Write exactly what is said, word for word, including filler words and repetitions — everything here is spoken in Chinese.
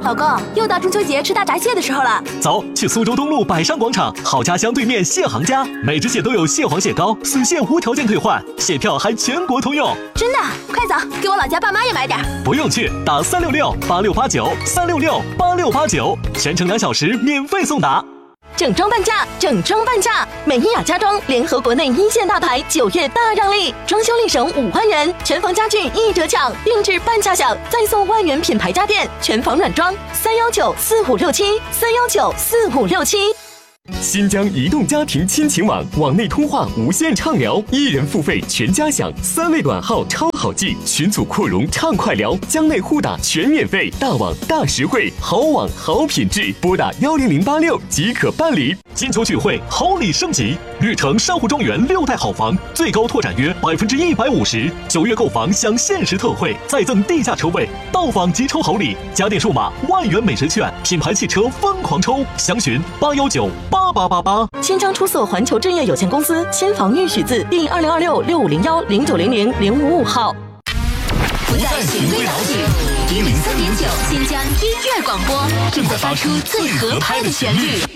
老公，又到中秋节吃大闸蟹的时候了。 走，去苏州东路百商广场好家乡对面蟹行家，每只蟹都有蟹黄蟹膏，死蟹无条件退换，蟹票还全国通用。 真的？快走，给我老家爸妈也买点。 不用去，打三六六八六八九三六六八六八九，全程两小时免费送达。 整装半价，整装半价！美伊雅家装联合国内一线大牌，九月大让利，装修立省五万元，全房家具一折抢，定制半价享，再送万元品牌家电，全房软装，三幺九四五六七，三幺九四五六七。 新疆移动家庭亲情网，网内通话无限畅聊，一人付费全家享，三位短号超好记，群组扩容畅快聊，疆内互打全免费，大网大实惠，好网好品质，拨打幺零零八六即可办理。 金秋聚会，好礼升级，绿城珊瑚庄园六代好房，最高拓展约百分之一百五十，九月购房享限时特惠，再赠地价车位，到访即抽好礼，家电数码万元美食券，品牌汽车疯狂抽，详询八幺九八八八八。 新疆出色环球置业有限公司新房预许字第二零二六六五零幺零九零零零五五号。 不再循规蹈矩，一零三点九新疆音乐广播正在发出最合拍的旋律。